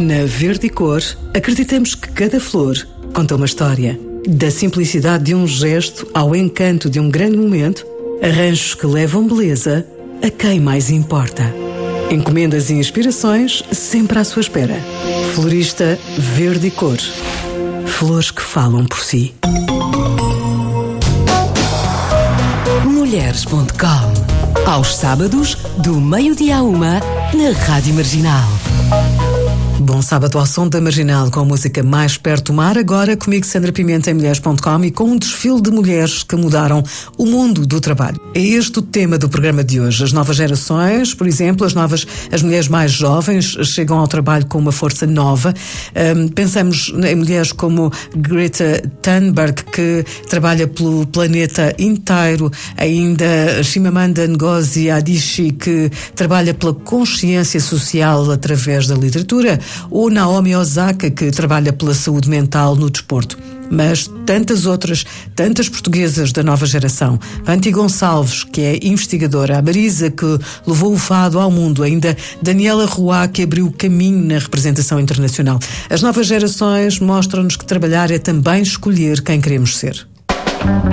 Na Verde Cor, acreditamos que cada flor conta uma história. Da simplicidade de um gesto ao encanto de um grande momento, arranjos que levam beleza a quem mais importa. Encomendas e inspirações sempre à sua espera. Florista Verde Cor. Flores que falam por si. Mulheres.com. Aos sábados, do meio-dia à 1, na Rádio Marginal. Bom sábado ao som da Marginal, com a música Mais Perto do Mar. Agora comigo, Sandra Pimenta, em Mulheres.com, e com um desfile de mulheres que mudaram o mundo do trabalho. É este o tema do programa de hoje. As novas gerações, por exemplo, as mulheres mais jovens chegam ao trabalho com uma força nova. Pensamos em mulheres como Greta Thunberg, que trabalha pelo planeta inteiro. Ainda Chimamanda Ngozi Adichie, que trabalha pela consciência social através da literatura. Ou Naomi Osaka, que trabalha pela saúde mental no desporto. Mas tantas outras, tantas portuguesas da nova geração. Vanti Gonçalves, que é investigadora. A Marisa, que levou o fado ao mundo. Ainda Daniela Roy, que abriu o caminho na representação internacional. As novas gerações mostram-nos que trabalhar é também escolher quem queremos ser.